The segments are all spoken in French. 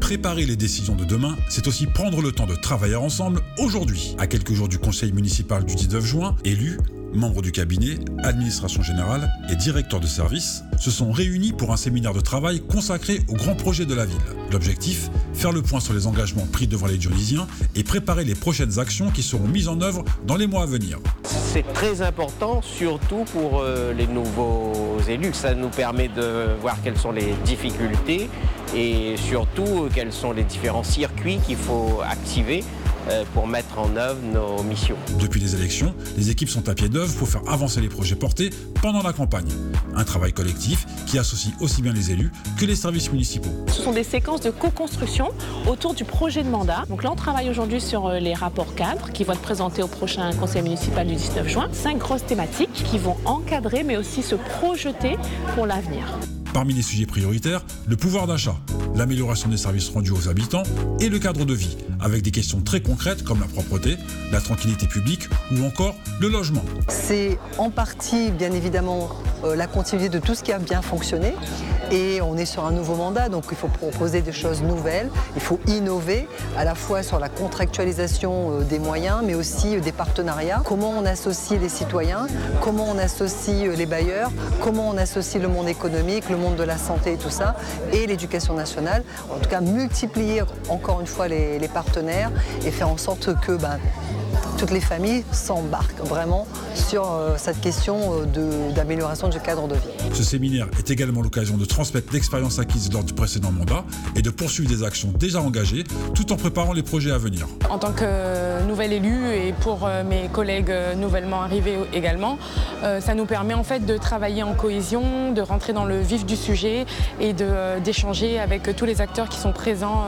Préparer les décisions de demain, c'est aussi prendre le temps de travailler ensemble aujourd'hui. À quelques jours du conseil municipal du 19 juin, élus, membres du cabinet, administration générale et directeurs de service se sont réunis pour un séminaire de travail consacré aux grands projets de la ville. L'objectif, faire le point sur les engagements pris devant les Dionysiens et préparer les prochaines actions qui seront mises en œuvre dans les mois à venir. C'est très important, surtout pour les nouveaux élus. Ça nous permet de voir quelles sont les difficultés et surtout quels sont les différents circuits qu'il faut activer pour mettre en œuvre nos missions. Depuis les élections, les équipes sont à pied d'œuvre pour faire avancer les projets portés pendant la campagne. Un travail collectif qui associe aussi bien les élus que les services municipaux. Ce sont des séquences de co-construction autour du projet de mandat. Donc là, on travaille aujourd'hui sur les rapports cadres qui vont être présentés au prochain conseil municipal du 19 juin. 5 grosses thématiques qui vont encadrer mais aussi se projeter pour l'avenir. Parmi les sujets prioritaires, le pouvoir d'achat, l'amélioration des services rendus aux habitants et le cadre de vie, avec des questions très concrètes comme la propreté, la tranquillité publique ou encore le logement. C'est en partie, bien évidemment, la continuité de tout ce qui a bien fonctionné. Et on est sur un nouveau mandat, donc il faut proposer des choses nouvelles, il faut innover, à la fois sur la contractualisation des moyens, mais aussi des partenariats. Comment on associe les citoyens, comment on associe les bailleurs, comment on associe le monde économique, le monde de la santé et tout ça, et l'éducation nationale. En tout cas, multiplier encore une fois les partenaires et faire en sorte que toutes les familles s'embarquent vraiment sur cette question d'amélioration du cadre de vie. Ce séminaire est également l'occasion de transmettre l'expérience acquise lors du précédent mandat et de poursuivre des actions déjà engagées tout en préparant les projets à venir. En tant que nouvel élu et pour mes collègues nouvellement arrivés également, ça nous permet en fait de travailler en cohésion, de rentrer dans le vif du sujet et d'échanger avec tous les acteurs qui sont présents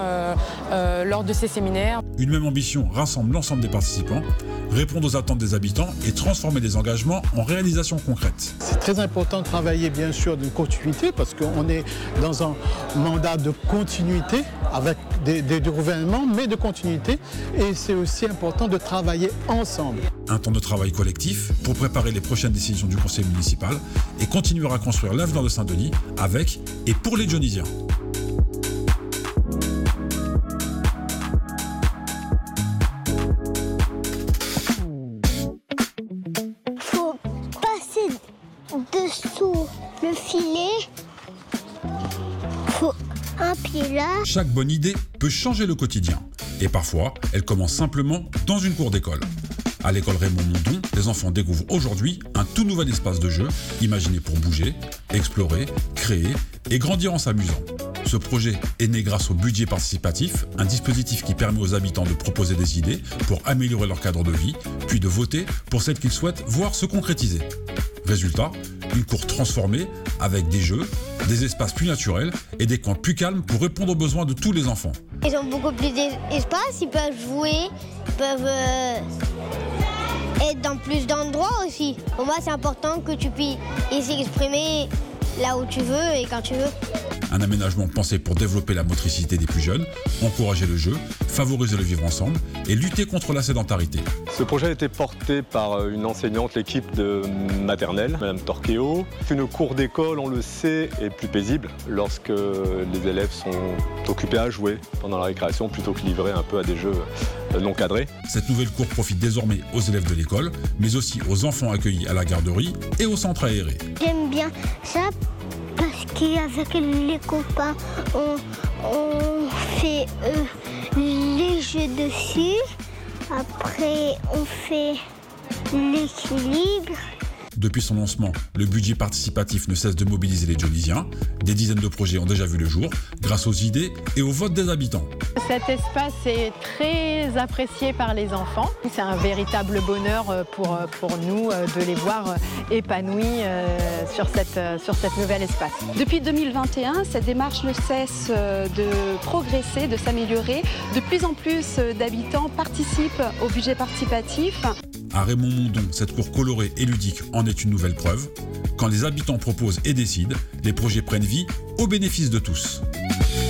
lors de ces séminaires. Une même ambition rassemble l'ensemble des participants, répondre aux attentes des habitants et transformer des engagements en réalisations concrètes. C'est très important de travailler bien sûr d'une continuité parce qu'on est dans un mandat de continuité avec des gouvernements, mais de continuité, et c'est aussi important de travailler ensemble. Un temps de travail collectif pour préparer les prochaines décisions du conseil municipal et continuer à construire l'avenir de Saint-Denis avec et pour les Dionysiens. Dessous le filet, faut un pied là. Chaque bonne idée peut changer le quotidien. Et parfois, elle commence simplement dans une cour d'école. À l'école Raymond Mondon, les enfants découvrent aujourd'hui un tout nouvel espace de jeu, imaginé pour bouger, explorer, créer et grandir en s'amusant. Ce projet est né grâce au budget participatif, un dispositif qui permet aux habitants de proposer des idées pour améliorer leur cadre de vie, puis de voter pour celles qu'ils souhaitent voir se concrétiser. Résultat, une cour transformée avec des jeux, des espaces plus naturels et des coins plus calmes pour répondre aux besoins de tous les enfants. Ils ont beaucoup plus d'espace, ils peuvent jouer, ils peuvent être dans plus d'endroits aussi. Pour moi, c'est important que tu puisses s'exprimer là où tu veux et quand tu veux. Un aménagement pensé pour développer la motricité des plus jeunes, encourager le jeu, favoriser le vivre ensemble et lutter contre la sédentarité. Ce projet a été porté par une enseignante, l'équipe de maternelle, Madame Torqueo. Une cour d'école, on le sait, est plus paisible lorsque les élèves sont occupés à jouer pendant la récréation plutôt que livrés un peu à des jeux non cadrés. Cette nouvelle cour profite désormais aux élèves de l'école, mais aussi aux enfants accueillis à la garderie et au centre aéré. J'aime bien ça parce qu'avec les copains, on fait les jeux dessus. Après, on fait l'équilibre. Depuis son lancement, le budget participatif ne cesse de mobiliser les Dionysiens. Des dizaines de projets ont déjà vu le jour grâce aux idées et au vote des habitants. Cet espace est très apprécié par les enfants. C'est un véritable bonheur pour nous de les voir épanouis sur cet nouvel espace. Depuis 2021, cette démarche ne cesse de progresser, de s'améliorer. De plus en plus d'habitants participent au budget participatif. À Raymond Mondon, cette cour colorée et ludique en est une nouvelle preuve. Quand les habitants proposent et décident, les projets prennent vie au bénéfice de tous.